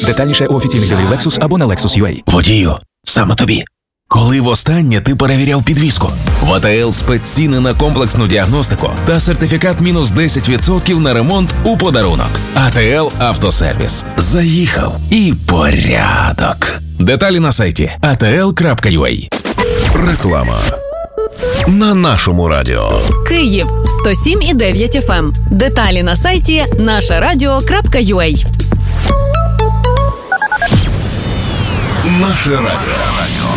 Детальніше у офіційних дилерів Lexus або на Lexus.ua. Водію, саме тобі. Коли востаннє ти перевіряв підвіску? В АТЛ спецціни на комплексну діагностику та сертифікат мінус 10% на ремонт у подарунок. АТЛ Автосервіс. Заїхав і порядок. Деталі на сайті atl.ua. Реклама. На нашому радіо. Київ 107,9 FM. Деталі на сайті нашерадіо.ua. Наше радіо.